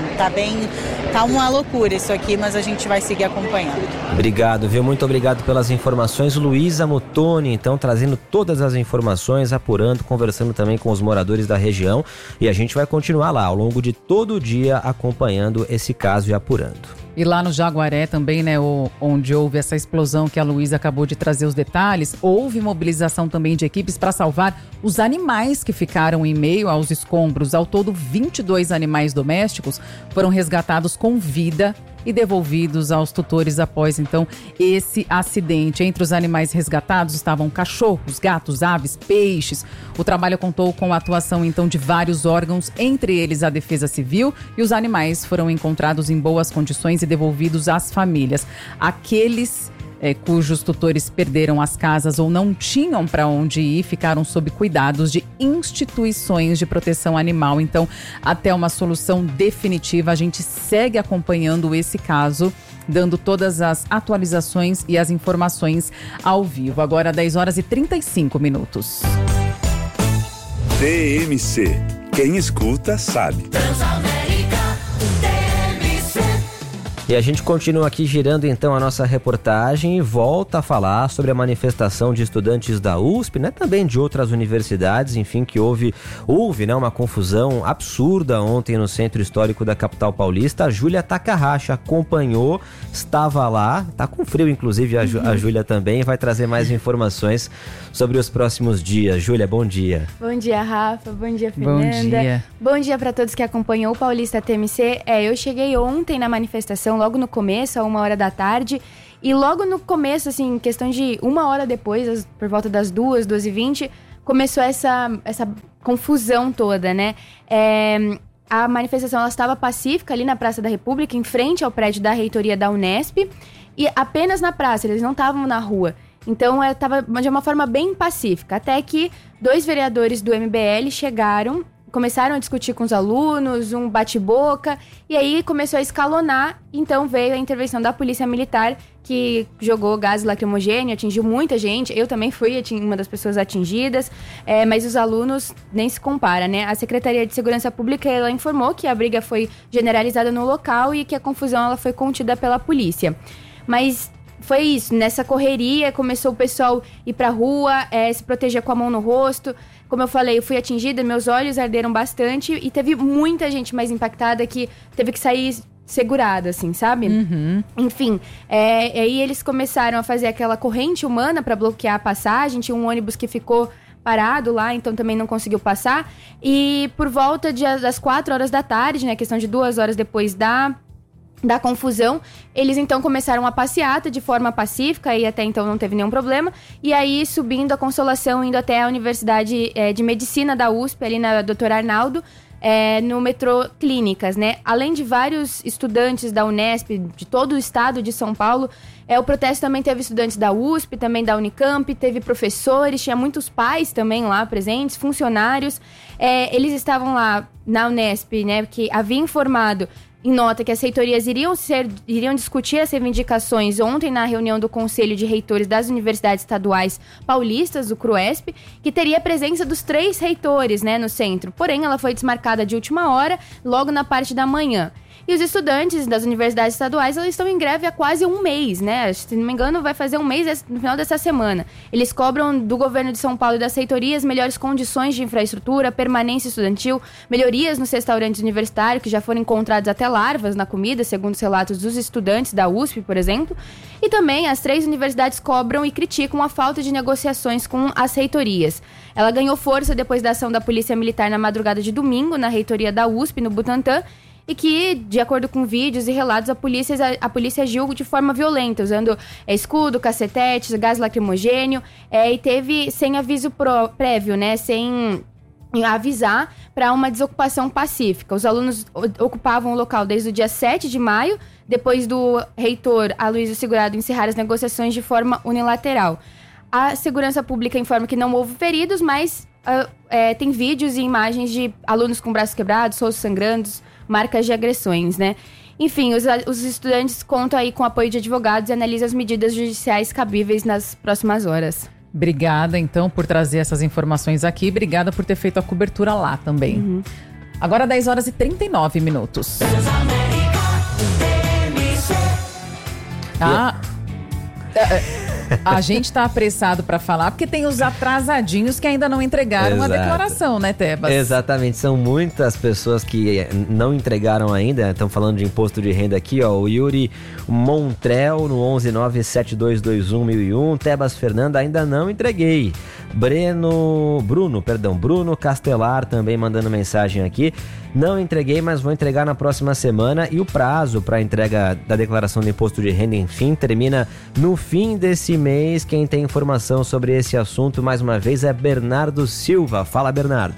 tá uma loucura isso aqui, mas a gente vai seguir acompanhando. Obrigado, viu? Muito obrigado pelas informações. Luísa Muttoni, então, trazendo todas as informações, apurando, conversando também com os moradores da região, e a gente vai continuar lá ao longo de todo o dia acompanhando esse caso e apurando. E lá no Jaguaré também, né, onde houve essa explosão que a Luísa acabou de trazer os detalhes, houve mobilização também de equipes para salvar os animais que ficaram em meio aos escombros. Ao todo, 22 animais domésticos foram resgatados com vida e devolvidos aos tutores após, então, esse acidente. Entre os animais resgatados estavam cachorros, gatos, aves, peixes. O trabalho contou com a atuação, então, de vários órgãos, entre eles a Defesa Civil, e os animais foram encontrados em boas condições e devolvidos às famílias. Aqueles cujos tutores perderam as casas ou não tinham para onde ir, ficaram sob cuidados de instituições de proteção animal. Então, até uma solução definitiva, a gente segue acompanhando esse caso, dando todas as atualizações e as informações ao vivo. Agora, 10h35. TMC. Quem escuta, sabe. E a gente continua aqui girando então a nossa reportagem e volta a falar sobre a manifestação de estudantes da USP, né? Também de outras universidades, enfim, que houve né, uma confusão absurda ontem no centro histórico da capital paulista. A Júlia Takahashi acompanhou, estava lá, tá com frio inclusive a Júlia também, vai trazer mais informações sobre os próximos dias. Júlia, bom dia. Bom dia, Rafa, bom dia, Fernanda. Bom dia. Bom dia para todos que acompanhou o Paulista TMC. Eu cheguei ontem na manifestação, logo no começo, a 1h da tarde, e logo no começo, assim, questão de 1 hora depois, por volta das 2h20, começou essa confusão toda, né? A manifestação ela estava pacífica ali na Praça da República, em frente ao prédio da reitoria da Unesp, e apenas na praça, eles não estavam na rua. Então, estava de uma forma bem pacífica, até que 2 vereadores do MBL chegaram, começaram a discutir com os alunos, um bate-boca, e aí começou a escalonar. Então veio a intervenção da Polícia Militar, que jogou gás lacrimogêneo, atingiu muita gente. Eu também fui uma das pessoas atingidas, mas os alunos nem se compara, né? A Secretaria de Segurança Pública, ela informou que a briga foi generalizada no local e que a confusão ela foi contida pela polícia. Mas foi isso, nessa correria começou o pessoal ir pra rua, se proteger com a mão no rosto. Como eu falei, eu fui atingida, meus olhos arderam bastante e teve muita gente mais impactada que teve que sair segurada, assim, sabe? Enfim, aí eles começaram a fazer aquela corrente humana para bloquear a passagem, tinha um ônibus que ficou parado lá, então também não conseguiu passar. E por volta das 4h da tarde, né, questão de 2 horas depois da confusão, eles então começaram a passeata de forma pacífica e até então não teve nenhum problema. E aí, subindo a Consolação, indo até a Universidade de Medicina da USP, ali na Dr. Arnaldo, no metrô Clínicas, né? Além de vários estudantes da Unesp, de todo o estado de São Paulo, o protesto também teve estudantes da USP, também da Unicamp, teve professores, tinha muitos pais também lá presentes, funcionários. Eles estavam lá na Unesp, né? Que havia informado em nota que as reitorias iriam discutir as reivindicações ontem na reunião do Conselho de Reitores das Universidades Estaduais Paulistas, o CRUESP, que teria a presença dos 3 reitores, né, no centro. Porém, ela foi desmarcada de última hora, logo na parte da manhã. E os estudantes das universidades estaduais, eles estão em greve há quase 1 mês, né? Se não me engano, vai fazer 1 mês no final dessa semana. Eles cobram do governo de São Paulo e das reitorias melhores condições de infraestrutura, permanência estudantil, melhorias nos restaurantes universitários, que já foram encontrados até larvas na comida, segundo os relatos dos estudantes da USP, por exemplo. E também as 3 universidades cobram e criticam a falta de negociações com as reitorias. Ela ganhou força depois da ação da Polícia Militar na madrugada de domingo, na reitoria da USP, no Butantã, e que, de acordo com vídeos e relatos, a polícia agiu de forma violenta, usando escudo, cacetetes, gás lacrimogêneo, e teve sem aviso prévio, né, sem avisar, para uma desocupação pacífica. Os alunos ocupavam o local desde o dia 7 de maio, depois do reitor Aloysio Segurado encerrar as negociações de forma unilateral. A Segurança Pública informa que não houve feridos, mas tem vídeos e imagens de alunos com braços quebrados, rostos sangrando, marcas de agressões, né? Enfim, os estudantes contam aí com apoio de advogados e analisam as medidas judiciais cabíveis nas próximas horas. Obrigada, então, por trazer essas informações aqui. Obrigada por ter feito a cobertura lá também. Agora 10h39. A gente tá apressado para falar, porque tem os atrasadinhos que ainda não entregaram a declaração, né, Tebas? Exatamente, são muitas pessoas que não entregaram ainda. Estão falando de imposto de renda aqui, ó. O Yuri Montrel no 11972211001. Tebas Fernanda, ainda não entreguei. Bruno Castelar também mandando mensagem aqui. Não entreguei, mas vou entregar na próxima semana. E o prazo para entrega da declaração do imposto de renda, enfim, termina no fim desse mês. Quem tem informação sobre esse assunto, mais uma vez, é Bernardo Silva. Fala, Bernardo.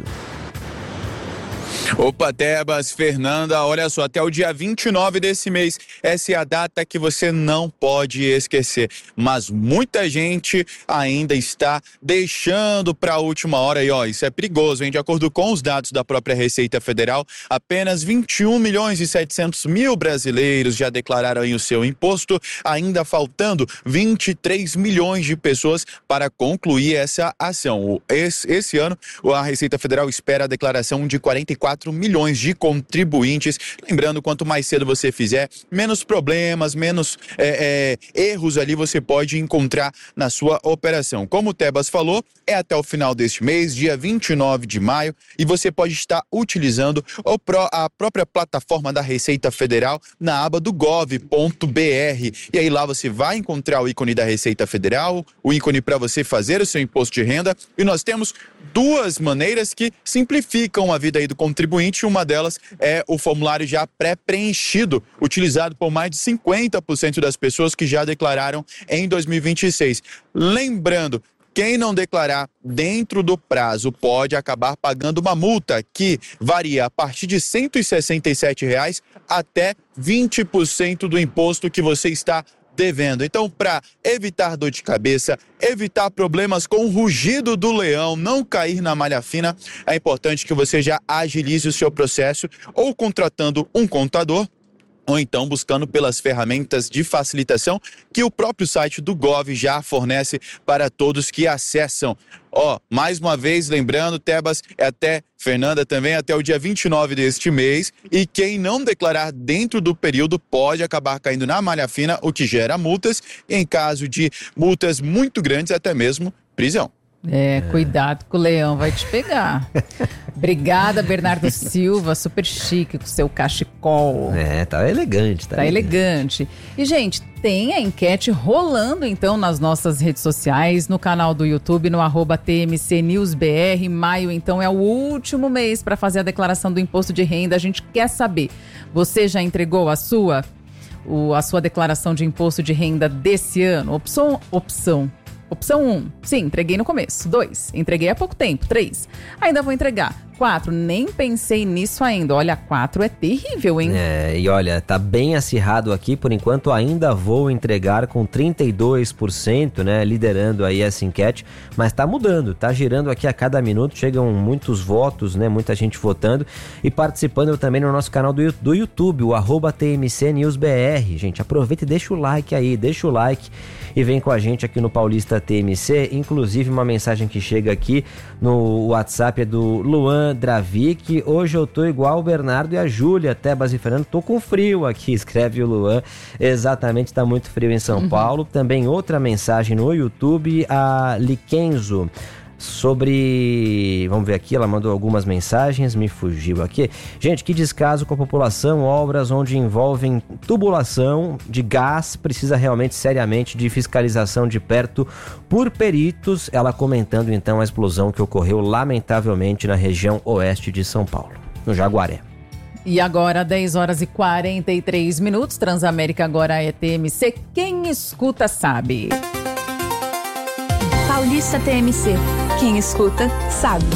Opa, Tebas, Fernanda, olha só, até o dia 29 desse mês, essa é a data que você não pode esquecer, mas muita gente ainda está deixando para a última hora e ó, isso é perigoso, hein? De acordo com os dados da própria Receita Federal, apenas 21.700.000 brasileiros já declararam aí o seu imposto, ainda faltando 23 milhões de pessoas para concluir essa ação. Esse ano, a Receita Federal espera a declaração de 44 4 milhões de contribuintes. Lembrando, quanto mais cedo você fizer, menos problemas, menos erros ali você pode encontrar na sua operação. Como o Tebas falou, é até o final deste mês, dia 29 de maio, e você pode estar utilizando a própria plataforma da Receita Federal na aba do gov.br. E aí lá você vai encontrar o ícone da Receita Federal, o ícone para você fazer o seu imposto de renda, e nós temos duas maneiras que simplificam a vida aí do contribuinte. Uma delas é o formulário já pré-preenchido, utilizado por mais de 50% das pessoas que já declararam em 2026. Lembrando, quem não declarar dentro do prazo pode acabar pagando uma multa que varia a partir de R$ 167 até 20% do imposto que você está devendo. Então, para evitar dor de cabeça, evitar problemas com o rugido do leão, não cair na malha fina, é importante que você já agilize o seu processo ou contratando um contador, ou então buscando pelas ferramentas de facilitação que o próprio site do Gov já fornece para todos que acessam. Mais uma vez, lembrando, Tebas, Fernanda também, até o dia 29 deste mês, e quem não declarar dentro do período pode acabar caindo na malha fina, o que gera multas, e em caso de multas muito grandes, até mesmo prisão. Cuidado que o leão vai te pegar. Obrigada, Bernardo Silva, super chique com seu cachecol. Tá elegante. Tá elegante. E, gente, tem a enquete rolando, então, nas nossas redes sociais, no canal do YouTube, no @TMCNewsBR. Maio, então, é o último mês para fazer a declaração do imposto de renda. A gente quer saber, você já entregou a sua declaração de imposto de renda desse ano? Opção 1, sim, entreguei no começo. 2, entreguei há pouco tempo. 3, ainda vou entregar. 4, nem pensei nisso ainda. Olha, 4 é terrível, hein? E olha, tá bem acirrado aqui. Por enquanto, ainda vou entregar com 32%, né? Liderando aí essa enquete. Mas tá mudando, tá girando aqui a cada minuto. Chegam muitos votos, né? Muita gente votando. E participando também no nosso canal do YouTube, o @TMCNewsBR. Gente, aproveita e deixa o like aí, e vem com a gente aqui no Paulista TMC. Inclusive, uma mensagem que chega aqui no WhatsApp é do Luan Dravic. Hoje eu tô igual o Bernardo e a Júlia, Tebas e Fernando, tô com frio aqui, escreve o Luan. Exatamente, tá muito frio em São Paulo. Também outra mensagem no YouTube, a Likenzo. Vamos ver aqui, ela mandou algumas mensagens, me fugiu aqui. Gente, que descaso com a população, obras onde envolvem tubulação de gás, precisa realmente seriamente de fiscalização de perto por peritos. Ela comentando então a explosão que ocorreu lamentavelmente na região oeste de São Paulo, no Jaguaré. E agora, 10h43, Transamérica agora é TMC, quem escuta sabe. Paulista TMC. Quem escuta, sabe.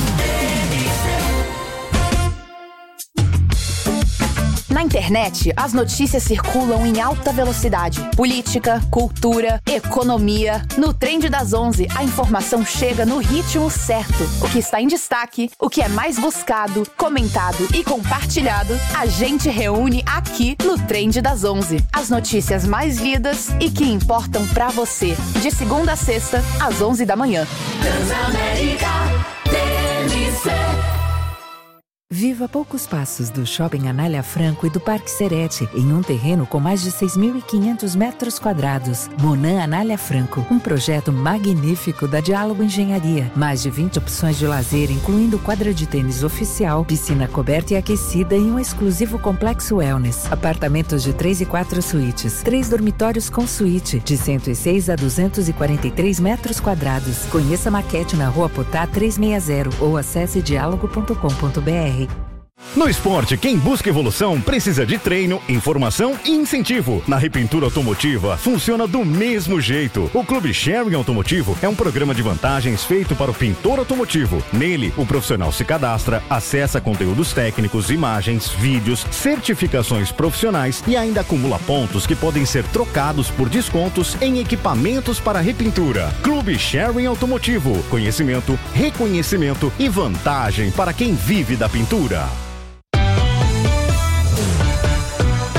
Na internet, as notícias circulam em alta velocidade. Política, cultura, economia. No Trend das 11, a informação chega no ritmo certo. O que está em destaque, o que é mais buscado, comentado e compartilhado, a gente reúne aqui no Trend das 11. As notícias mais lidas e que importam pra você. De segunda a sexta, às 11 da manhã. Transamérica TMC. Viva a poucos passos do Shopping Anália Franco e do Parque Serete, em um terreno com mais de 6.500 metros quadrados. Monan Anália Franco, um projeto magnífico da Diálogo Engenharia. Mais de 20 opções de lazer, incluindo quadra de tênis oficial, piscina coberta e aquecida e um exclusivo complexo wellness. Apartamentos de 3 e 4 suítes, 3 dormitórios com suíte, de 106 a 243 metros quadrados. Conheça a maquete na Rua Potá 360 ou acesse diálogo.com.br. No esporte, quem busca evolução precisa de treino, informação e incentivo. Na Repintura Automotiva, funciona do mesmo jeito. O Clube Sharing Automotivo é um programa de vantagens feito para o pintor automotivo. Nele, o profissional se cadastra, acessa conteúdos técnicos, imagens, vídeos, certificações profissionais e ainda acumula pontos que podem ser trocados por descontos em equipamentos para repintura. Clube Sharing Automotivo. Conhecimento, reconhecimento e vantagem para quem vive da pintura.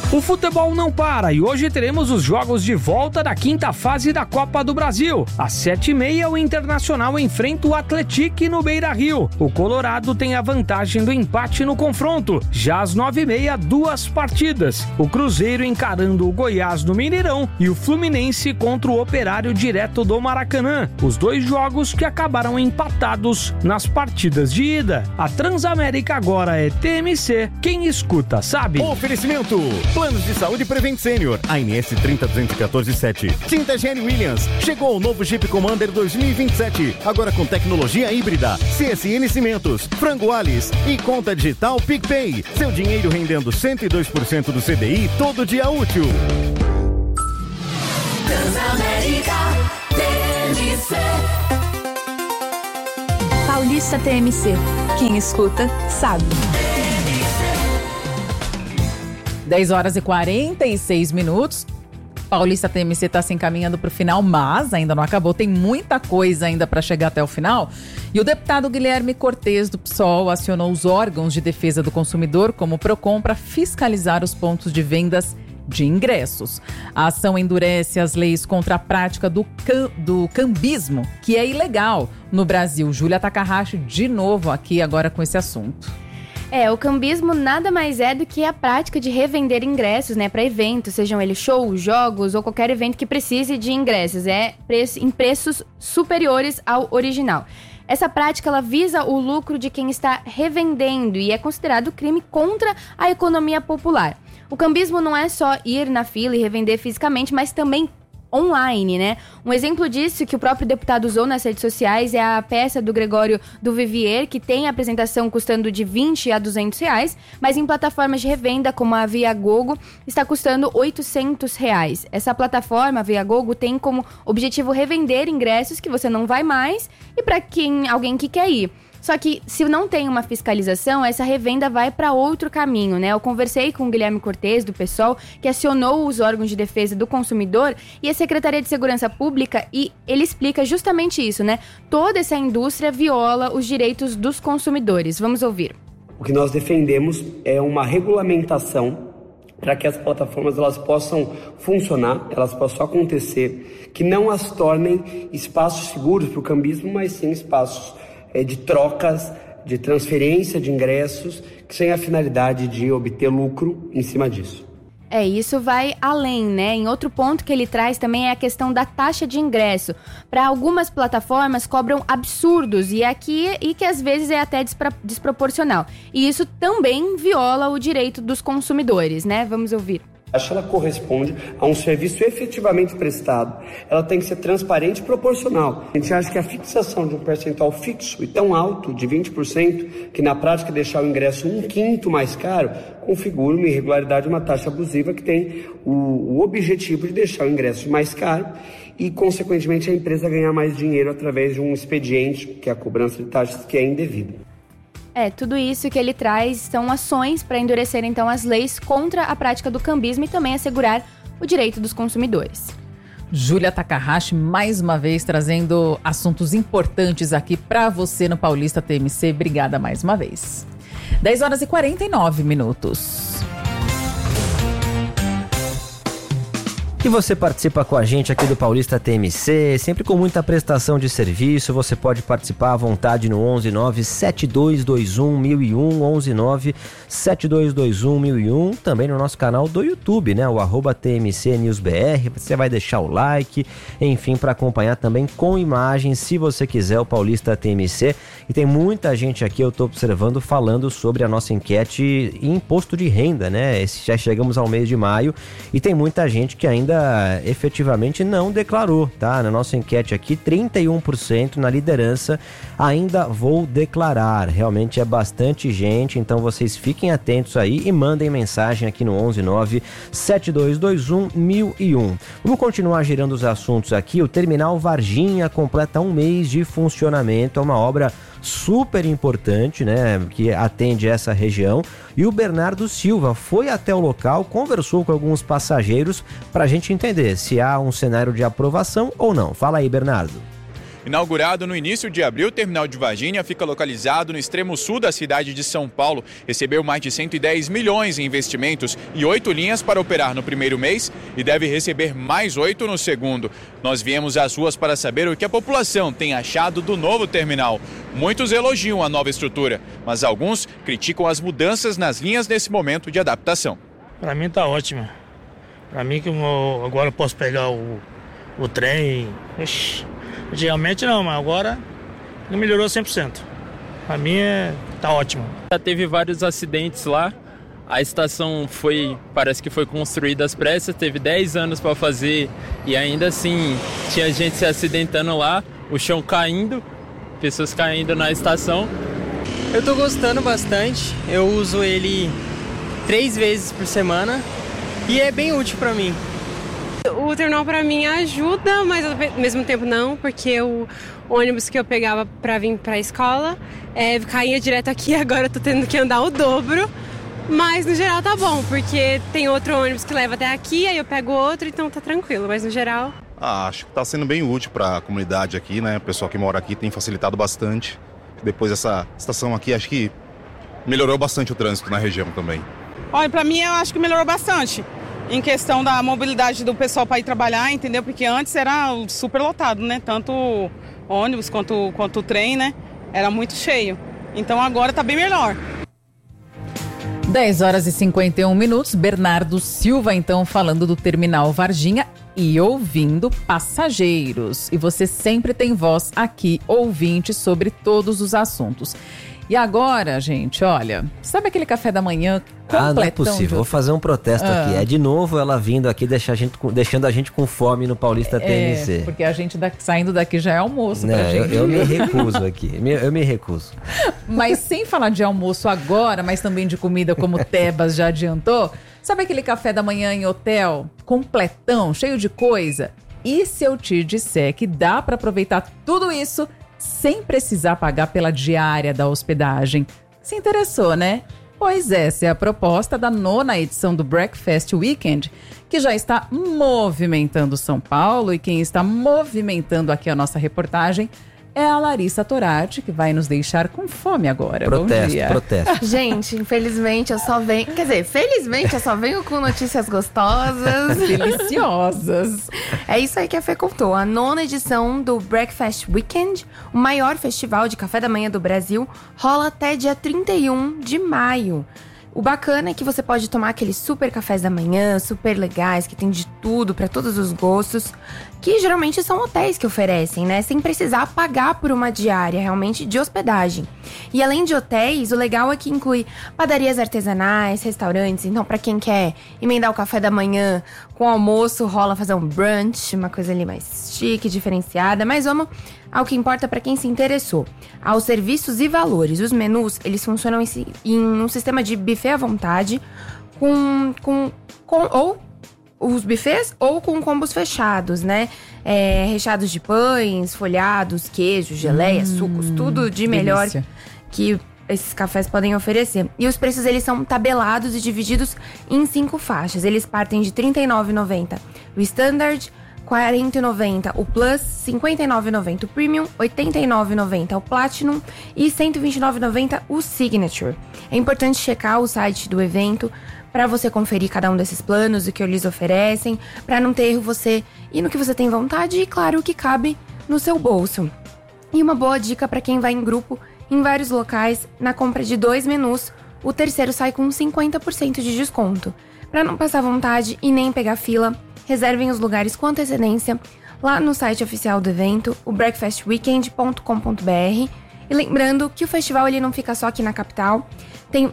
O futebol não para e hoje teremos os jogos de volta da quinta fase da Copa do Brasil. Às 7h30, o Internacional enfrenta o Atlético no Beira-Rio. O Colorado tem a vantagem do empate no confronto. Já às 9h30, 2 partidas. O Cruzeiro encarando o Goiás no Mineirão e o Fluminense contra o Operário direto do Maracanã. Os 2 jogos que acabaram empatados nas partidas de ida. A Transamérica agora é TMC. Quem escuta sabe. Oferecimento: Planos de Saúde Prevent Senior, ANS 302147. Tinta Gene Williams, chegou o novo Jeep Commander 2027, agora com tecnologia híbrida. CSN Cimentos, Frango Alice e conta digital PicPay. Seu dinheiro rendendo 102% do CDI todo dia útil. Transamérica TMC. Paulista TMC. Quem escuta, sabe. 10 horas e 46 minutos. Paulista TMC está se encaminhando para o final, mas ainda não acabou. Tem muita coisa ainda para chegar até o final. E o deputado Guilherme Cortes, do PSOL, acionou os órgãos de defesa do consumidor, como o Procon, para fiscalizar os pontos de vendas de ingressos. A ação endurece as leis contra a prática do cambismo, que é ilegal no Brasil. Júlia Takahashi, de novo aqui agora com esse assunto. O cambismo nada mais é do que a prática de revender ingressos, né, para eventos, sejam eles shows, jogos ou qualquer evento que precise de ingressos, em preços superiores ao original. Essa prática ela visa o lucro de quem está revendendo e é considerado crime contra a economia popular. O cambismo não é só ir na fila e revender fisicamente, mas também online, né? Um exemplo disso que o próprio deputado usou nas redes sociais é a peça do Gregório do Vivier, que tem a apresentação custando de R$20 a R$200, mas em plataformas de revenda como a Viagogo está custando R$800. Essa plataforma, a Viagogo, tem como objetivo revender ingressos que você não vai mais e para alguém que quer ir. Só que, se não tem uma fiscalização, essa revenda vai para outro caminho, né? Eu conversei com o Guilherme Cortes, do PSOL, que acionou os órgãos de defesa do consumidor e a Secretaria de Segurança Pública, e ele explica justamente isso, né? Toda essa indústria viola os direitos dos consumidores. Vamos ouvir. O que nós defendemos é uma regulamentação para que as plataformas elas possam funcionar, elas possam acontecer, que não as tornem espaços seguros para o cambismo, mas sim espaços de trocas, de transferência de ingressos, que tem a finalidade de obter lucro em cima disso. Isso vai além, né? Em outro ponto que ele traz também é a questão da taxa de ingresso. Para algumas plataformas cobram absurdos e que às vezes é até desproporcional. E isso também viola o direito dos consumidores, né? Vamos ouvir. Ela corresponde a um serviço efetivamente prestado. Ela tem que ser transparente e proporcional. A gente acha que a fixação de um percentual fixo e tão alto, de 20%, que na prática deixar o ingresso 1/5 mais caro, configura uma irregularidade, uma taxa abusiva que tem o objetivo de deixar o ingresso mais caro e, consequentemente, a empresa ganhar mais dinheiro através de um expediente, que é a cobrança de taxas, que é indevida. Tudo isso que ele traz são ações para endurecer, então, as leis contra a prática do cambismo e também assegurar o direito dos consumidores. Júlia Takahashi, mais uma vez, trazendo assuntos importantes aqui para você no Paulista TMC. Obrigada mais uma vez. 10 horas e 49 minutos. E você participa com a gente aqui do Paulista TMC, sempre com muita prestação de serviço. Você pode participar à vontade no 119-7221-1001, 119-7221-1001, também no nosso canal do YouTube, né? O @TMCNewsBR. Você vai deixar o like, enfim, para acompanhar também com imagens, se você quiser, o Paulista TMC. E tem muita gente aqui, eu tô observando, falando sobre a nossa enquete em imposto de renda, né? Já chegamos ao mês de maio e tem muita gente que ainda efetivamente não declarou, tá? Na nossa enquete aqui, 31% na liderança, ainda vou declarar. Realmente é bastante gente, então vocês fiquem atentos aí e mandem mensagem aqui no 119-7221-1001. Vamos continuar girando os assuntos aqui. O Terminal Varginha completa 1 mês de funcionamento, é uma obra super importante, né, que atende essa região, e o Bernardo Silva foi até o local, conversou com alguns passageiros para a gente entender se há um cenário de aprovação ou não. Fala aí, Bernardo. Inaugurado no início de abril, o terminal de Varginha fica localizado no extremo sul da cidade de São Paulo. Recebeu mais de 110 milhões em investimentos e 8 linhas para operar no primeiro mês e deve receber mais 8 no segundo. Nós viemos às ruas para saber o que a população tem achado do novo terminal. Muitos elogiam a nova estrutura, mas alguns criticam as mudanças nas linhas nesse momento de adaptação. Para mim está ótimo. Para mim que agora eu posso pegar o trem. Antigamente não, mas agora melhorou 100%. Para mim tá ótimo. Já teve vários acidentes lá. A estação parece que foi construída às pressas, teve 10 anos para fazer e ainda assim tinha gente se acidentando lá, o chão caindo, pessoas caindo na estação. Eu tô gostando bastante, eu uso ele 3 vezes por semana e é bem útil para mim. O terminal para mim ajuda, mas ao mesmo tempo não, porque o ônibus que eu pegava para vir para a escola caía direto aqui, agora eu tô tendo que andar o dobro, mas no geral tá bom, porque tem outro ônibus que leva até aqui, aí eu pego outro, então tá tranquilo, mas no geral... acho que tá sendo bem útil para a comunidade aqui, né? O pessoal que mora aqui tem facilitado bastante. Depois dessa estação aqui, acho que melhorou bastante o trânsito na região também. Olha, para mim eu acho que melhorou bastante. Em questão da mobilidade do pessoal para ir trabalhar, entendeu? Porque antes era super lotado, né? Tanto o ônibus quanto o trem, né? Era muito cheio. Então agora tá bem melhor. 10 horas e 51 minutos. Bernardo Silva, então, falando do terminal Varginha e ouvindo passageiros. E você sempre tem voz aqui, ouvinte, sobre todos os assuntos. E agora, gente, olha, sabe aquele café da manhã completão? Não é possível, vou fazer um protesto aqui. É de novo ela vindo aqui deixando a gente com fome no Paulista TMC. Porque a gente saindo daqui já é almoço pra gente. Eu me recuso aqui, eu me recuso. Mas sem falar de almoço agora, mas também de comida como Tebas já adiantou, sabe aquele café da manhã em hotel, completão, cheio de coisa? E se eu te disser que dá pra aproveitar tudo isso sem precisar pagar pela diária da hospedagem? Se interessou, né? Pois essa é a proposta da 9ª edição do Breakfast Weekend, que já está movimentando São Paulo, e quem está movimentando aqui a nossa reportagem é a Larissa Torati, que vai nos deixar com fome agora. Bom dia. Protesto. Gente, infelizmente eu só venho... Quer dizer, felizmente eu só venho com notícias gostosas. Deliciosas. É isso aí que a Fê contou. A 9ª edição do Breakfast Weekend, o maior festival de café da manhã do Brasil, rola até dia 31 de maio. O bacana é que você pode tomar aqueles super cafés da manhã, super legais, que tem de tudo, para todos os gostos, que geralmente são hotéis que oferecem, né? Sem precisar pagar por uma diária, realmente, de hospedagem. E além de hotéis, o legal é que inclui padarias artesanais, restaurantes. Então, para quem quer emendar o café da manhã com o almoço, rola fazer um brunch, uma coisa ali mais chique, diferenciada. Mas vamos ao que importa para quem se interessou. Aos serviços e valores. Os menus, eles funcionam em um sistema de buffet à vontade, ou os buffets ou com combos fechados, né? Recheados de pães, folhados, queijos, geleias, sucos, tudo de melhor que esses cafés podem oferecer. E os preços, eles são tabelados e divididos em 5 faixas. Eles partem de R$ 39,90 o Standard, R$ 40,90 o Plus, R$ 59,90 o Premium, R$ 89,90 o Platinum e R$ 129,90 o Signature. É importante checar o site do evento para você conferir cada um desses planos, o que eles oferecem, para não ter erro, você ir no que você tem vontade e, claro, o que cabe no seu bolso. E uma boa dica para quem vai em grupo, em vários locais, na compra de 2 menus, o terceiro sai com 50% de desconto. Para não passar vontade e nem pegar fila, reservem os lugares com antecedência lá no site oficial do evento, o breakfastweekend.com.br. E lembrando que o festival ele não fica só aqui na capital. Tem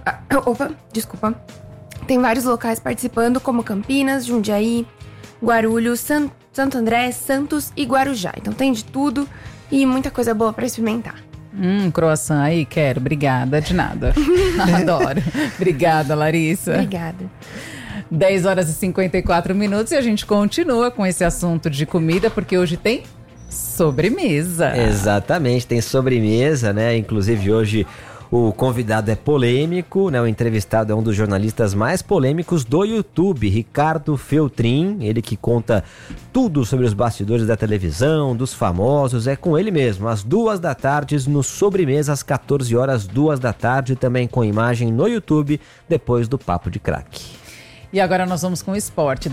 vários locais participando, como Campinas, Jundiaí, Guarulhos, Santo André, Santos e Guarujá. Então tem de tudo e muita coisa boa para experimentar. Croissant aí, quero. Obrigada, de nada. Adoro. Obrigada, Larissa. Obrigada. 10 horas e 54 minutos e a gente continua com esse assunto de comida, porque hoje tem sobremesa. Exatamente, tem sobremesa, né? Inclusive hoje O convidado é polêmico, né? O entrevistado é um dos jornalistas mais polêmicos do YouTube, Ricardo Feltrin, ele que conta tudo sobre os bastidores da televisão, dos famosos, é com ele mesmo, às 14h, no Sobremesa, às 14h, 14h, também com imagem no YouTube, depois do Papo de Craque. E agora nós vamos com o esporte,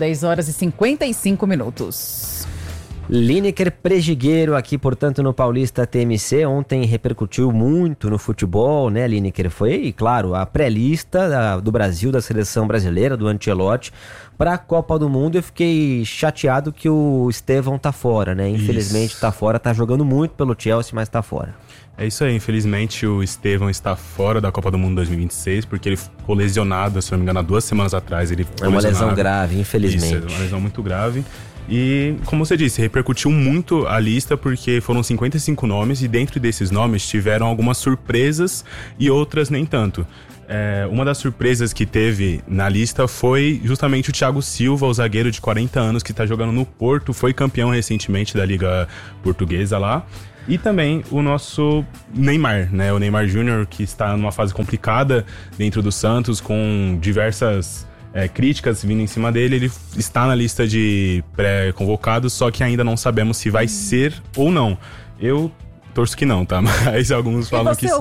10h55. Lineker Prejigueiro aqui, portanto, no Paulista TMC. Ontem repercutiu muito no futebol, né, Lineker? Foi, claro, a pré-lista do Brasil, da seleção brasileira, do Ancelotti, para a Copa do Mundo. Eu fiquei chateado que o Estevão tá fora, né? Infelizmente tá fora, tá jogando muito pelo Chelsea, mas tá fora. É isso aí, infelizmente o Estevão está fora da Copa do Mundo 2026, porque ele ficou lesionado, se não me engano, há 2 semanas atrás. Ele ficou uma lesão grave, infelizmente. Isso, é uma lesão muito grave. E, como você disse, repercutiu muito a lista porque foram 55 nomes e dentro desses nomes tiveram algumas surpresas e outras nem tanto. Uma das surpresas que teve na lista foi justamente o Thiago Silva, o zagueiro de 40 anos que está jogando no Porto, foi campeão recentemente da Liga Portuguesa lá. E também o nosso Neymar, né? O Neymar Júnior, que está numa fase complicada dentro do Santos, com diversas críticas vindo em cima dele. Ele está na lista de pré-convocados, só que ainda não sabemos se vai ser ou não. Eu torço que não, tá? Mas alguns falam que sim.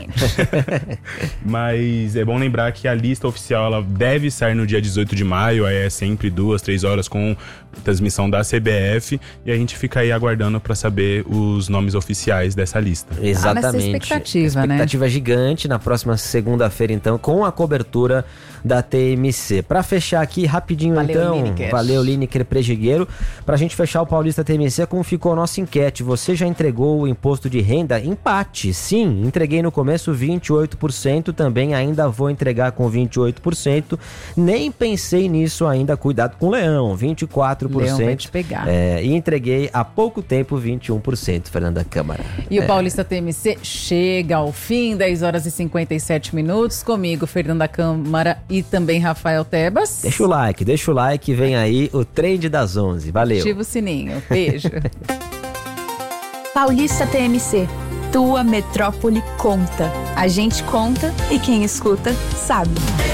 Mas é bom lembrar que a lista oficial ela deve sair no dia 18 de maio, aí é sempre 2-3 horas com transmissão da CBF, e a gente fica aí aguardando para saber os nomes oficiais dessa lista. Exatamente. Expectativa, gigante na próxima segunda-feira, então, com a cobertura da TMC. Para fechar aqui rapidinho, valeu Lineker Prejigueiro. Pra gente fechar o Paulista TMC, como ficou a nossa enquete? Você já entregou o imposto de renda? Empate, sim, entreguei no começo 28%, também ainda vou entregar com 28%, nem pensei nisso ainda, cuidado com o Leão, 24%. Leão vai te pegar. E entreguei há pouco tempo 21%, Fernanda Câmara. E o Paulista TMC chega ao fim, 10h57, comigo, Fernanda Câmara e também Rafael Tebas. Deixa o like, vem aí o Trend das 11, valeu. Ativa o sininho, beijo. Paulista TMC, tua metrópole conta. A gente conta e quem escuta sabe.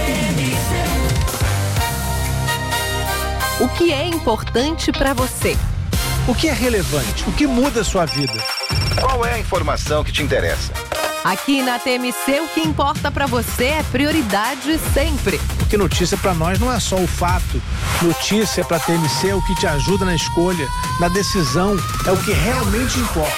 O que é importante para você? O que é relevante? O que muda a sua vida? Qual é a informação que te interessa? Aqui na TMC, o que importa para você é prioridade sempre. Porque notícia para nós não é só o fato. Notícia para TMC é o que te ajuda na escolha, na decisão, é o que realmente importa.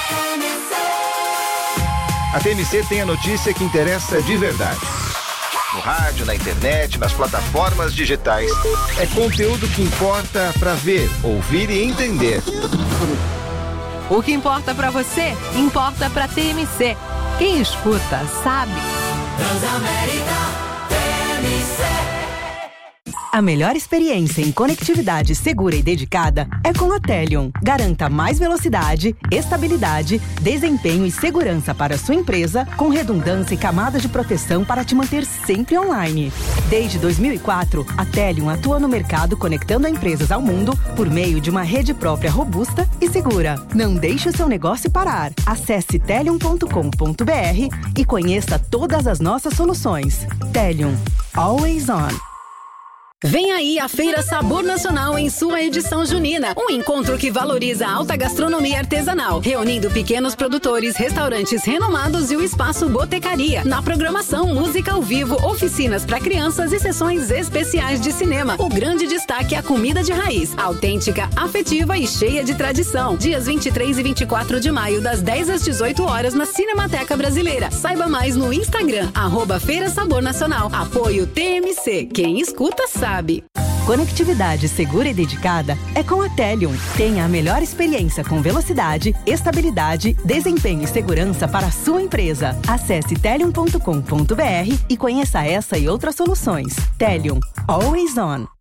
A TMC tem a notícia que interessa de verdade. No rádio, na internet, nas plataformas digitais. É conteúdo que importa para ver, ouvir e entender. O que importa para você, importa para TMC. Quem escuta, sabe. Transamérica TMC. A melhor experiência em conectividade segura e dedicada é com a Telion. Garanta mais velocidade, estabilidade, desempenho e segurança para a sua empresa, com redundância e camadas de proteção para te manter sempre online. Desde 2004, a Telion atua no mercado conectando empresas ao mundo por meio de uma rede própria robusta e segura. Não deixe o seu negócio parar. Acesse telion.com.br e conheça todas as nossas soluções. Telion. Always on. Vem aí a Feira Sabor Nacional em sua edição junina. Um encontro que valoriza a alta gastronomia artesanal, reunindo pequenos produtores, restaurantes renomados e o espaço Botecaria. Na programação, música ao vivo, oficinas para crianças e sessões especiais de cinema. O grande destaque é a comida de raiz, autêntica, afetiva e cheia de tradição. Dias 23 e 24 de maio, das 10 às 18 horas, na Cinemateca Brasileira. Saiba mais no Instagram, @Feira Sabor Nacional. Apoio TMC. Quem escuta sabe. Conectividade segura e dedicada é com a Telion. Tenha a melhor experiência com velocidade, estabilidade, desempenho e segurança para a sua empresa. Acesse telion.com.br e conheça essa e outras soluções. Telion. Always on.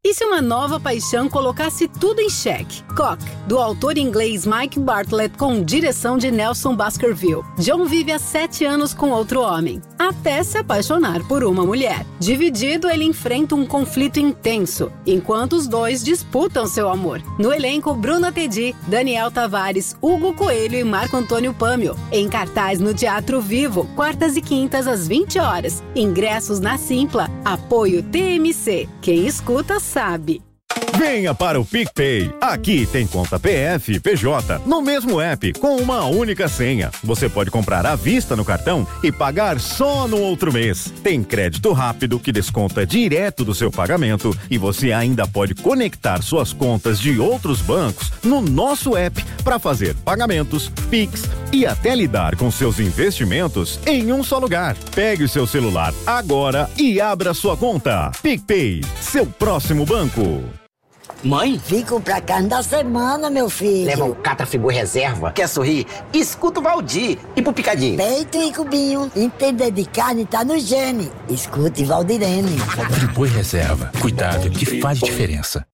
E se uma nova paixão colocasse tudo em xeque? Cock, do autor inglês Mike Bartlett, com direção de Nelson Baskerville. John vive há 7 anos com outro homem, até se apaixonar por uma mulher. Dividido, ele enfrenta um conflito intenso, enquanto os dois disputam seu amor. No elenco, Bruna Tedi, Daniel Tavares, Hugo Coelho e Marco Antônio Pâmio. Em cartaz no Teatro Vivo, quartas e quintas às 20 horas. Ingressos na Simpla. Apoio TMC. Quem escuta sabe. Venha para o PicPay. Aqui tem conta PF, PJ, no mesmo app, com uma única senha. Você pode comprar à vista no cartão e pagar só no outro mês. Tem crédito rápido que desconta direto do seu pagamento e você ainda pode conectar suas contas de outros bancos no nosso app para fazer pagamentos, Pix e até lidar com seus investimentos em um só lugar. Pegue o seu celular agora e abra sua conta. PicPay, seu próximo banco. Mãe? Vim comprar carne da semana, meu filho. Leva o Catrafigor Reserva. Quer sorrir? Escuta o Valdir. E pro Picadinho? Peito e cubinho. Entender de carne tá no gene. Escute Valdirene. Friboi Reserva. Cuidado que faz diferença.